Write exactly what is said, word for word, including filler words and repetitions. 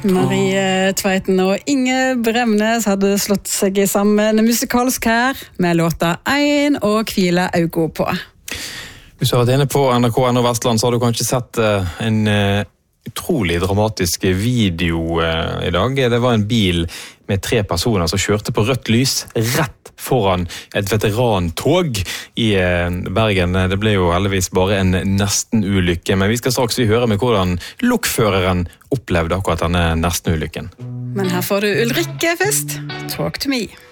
Marie Tveiten og Inge Bremnes hadde slått seg sammen musikalsk her med låta Ein og Kvile Augo på. Hvis du har vært inne på N R K N O Vestland, så har du kanskje sett en utrolig dramatisk video i dag. Det var en bil med tre personer som kjørte på rødt lys rett foran et veterantog i Bergen. Det ble jo heldigvis bare en nesten-ulykke, men vi skal straks høre med hvordan lokføreren opplevde akkurat denne nesten-ulykken. Men her får du Ulrikke først. Talk to me.